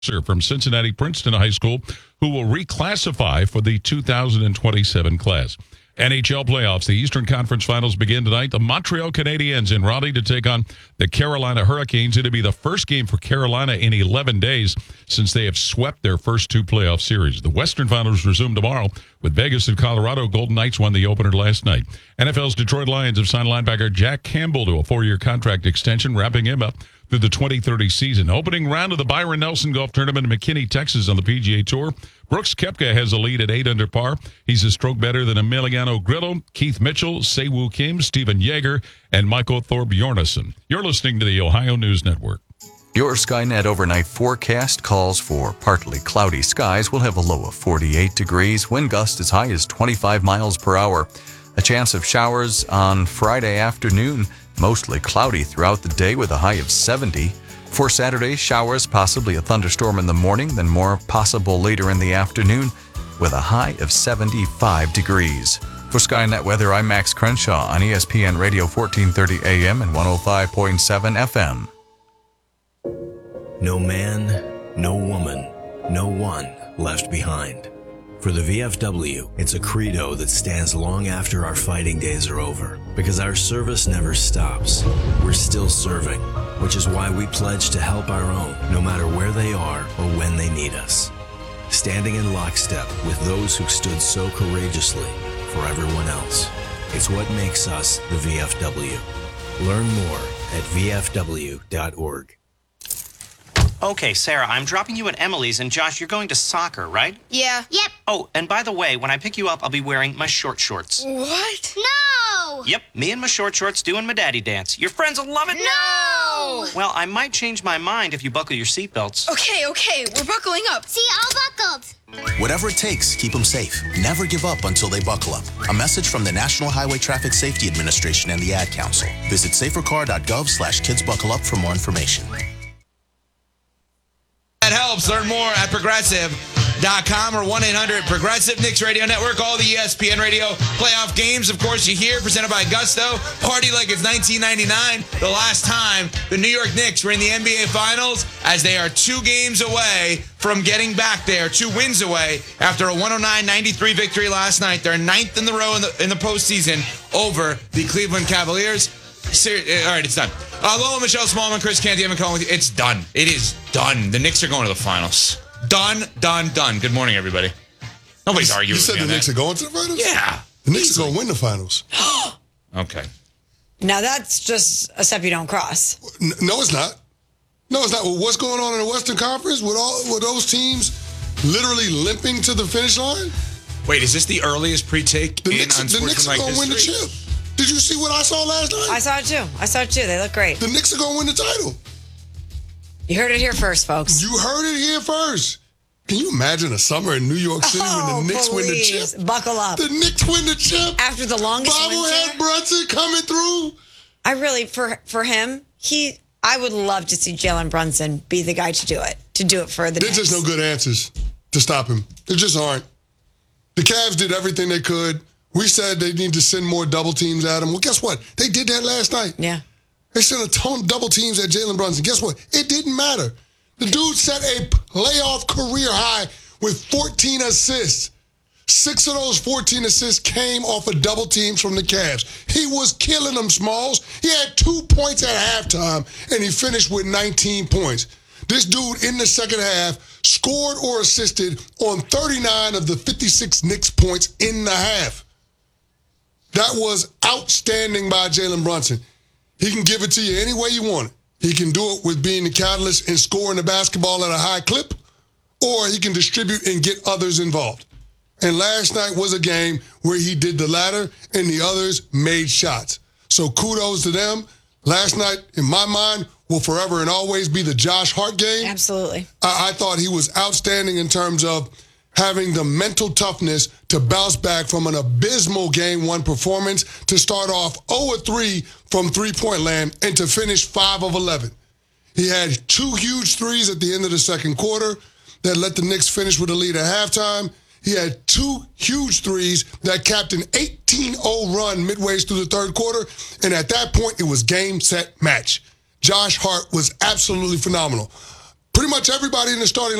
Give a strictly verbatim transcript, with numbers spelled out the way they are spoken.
from Cincinnati Princeton High School, who will reclassify for the two thousand twenty-seven class. N H L playoffs. The Eastern Conference Finals begin tonight. The Montreal Canadiens in Raleigh to take on the Carolina Hurricanes. It'll be the first game for Carolina in eleven days since they have swept their first two playoff series. The Western Finals resume tomorrow with Vegas and Colorado. Golden Knights won the opener last night. N F L's Detroit Lions have signed linebacker Jack Campbell to a four-year contract extension, wrapping him up through the twenty thirty season. Opening round of the Byron Nelson Golf Tournament in McKinney, Texas on the P G A Tour. Brooks Koepka has a lead at eight under par. He's a stroke better than Emiliano Grillo, Keith Mitchell, Siwoo Kim, Stephen Yeager, and Michael Thorbjornsen. You're listening to the Ohio News Network. Your Skynet overnight forecast calls for partly cloudy skies. We'll have a low of forty-eight degrees, wind gusts as high as twenty-five miles per hour. A chance of showers on Friday afternoon, mostly cloudy throughout the day with a high of seventy. For Saturday, showers, possibly a thunderstorm in the morning, then more possible later in the afternoon with a high of seventy-five degrees. For Skynet Weather, I'm Max Crenshaw on E S P N Radio fourteen thirty A M and one oh five point seven F M. No man, no woman, no one left behind. For the V F W, it's a credo that stands long after our fighting days are over, because our service never stops. We're still serving, which is why we pledge to help our own, no matter where they are or when they need us. Standing in lockstep with those who stood so courageously for everyone else. It's what makes us the V F W. Learn more at V F W dot org. Okay, Sarah, I'm dropping you at Emily's, and Josh, you're going to soccer, right? Yeah. Yep. Oh, and by the way, when I pick you up, I'll be wearing my short shorts. What? No! Yep, me and my short shorts doing my daddy dance. Your friends will love it. No! Well, I might change my mind if you buckle your seatbelts. Okay, okay, we're buckling up. See, all buckled. Whatever it takes, keep them safe. Never give up until they buckle up. A message from the National Highway Traffic Safety Administration and the Ad Council. Visit safercar dot gov slash kids buckle up for more information. That helps. Learn more at progressive dot com or one eight hundred Progressive. Knicks Radio Network. All the E S P N Radio playoff games, of course, you hear, presented by Gusto. Party like it's nineteen ninety-nine, the last time the New York Knicks were in the N B A Finals, as they are two games away from getting back there, two wins away after a one oh nine ninety-three victory last night. They're ninth in the row in the, in the postseason over the Cleveland Cavaliers. Ser- All right, it's done. Uh, Lola, Michelle Smallman, Chris Canty, Evan Cohen with you. It's done. It is done. The Knicks are going to the finals. Done, done, done. Good morning, everybody. Nobody's arguing. You said with me the on Knicks that. are going to the finals? Yeah. The Knicks are going to win the finals. Okay. Now that's just a step you don't cross. N- No, it's not. No, it's not. Well, what's going on in the Western Conference with all with those teams literally limping to the finish line? Wait, is this the earliest pre-take The in Knicks, the Knicks are unsportsmanlike going to win the history? chip. Did you see what I saw last night? I saw it too. I saw it too. They look great. The Knicks are going to win the title. You heard it here first, folks. You heard it here first. Can you imagine a summer in New York City Oh, when the Knicks win the please. chip? Buckle up. The Knicks win the chip. After the longest Bobblehead winter. Brunson coming through. I really, for for him, he, I would love to see Jalen Brunson be the guy to do it, to do it for the There's Knicks. just no good answers to stop him. There just aren't. The Cavs did everything they could. We said they need to send more double teams at him. Well, guess what? They did that last night. Yeah. They sent a ton of double teams at Jalen Brunson. Guess what? It didn't matter. The dude set a playoff career high with fourteen assists. Six of those fourteen assists came off of double teams from the Cavs. He was killing them, Smalls. He had two points at halftime, and he finished with nineteen points. This dude in the second half scored or assisted on thirty-nine of the fifty-six Knicks points in the half. That was outstanding by Jalen Brunson. He can give it to you any way you want it. He can do it with being the catalyst and scoring the basketball at a high clip, or he can distribute and get others involved. And last night was a game where he did the latter and the others made shots. So kudos to them. Last night, in my mind, will forever and always be the Josh Hart game. Absolutely. I, I thought he was outstanding in terms of having the mental toughness to bounce back from an abysmal game one performance, to start off oh of three from three-point land and to finish five of eleven. He had two huge threes at the end of the second quarter that let the Knicks finish with a lead at halftime. He had two huge threes that capped an eighteen oh run midway through the third quarter, and at that point, it was game, set, match. Josh Hart was absolutely phenomenal. Pretty much everybody in the starting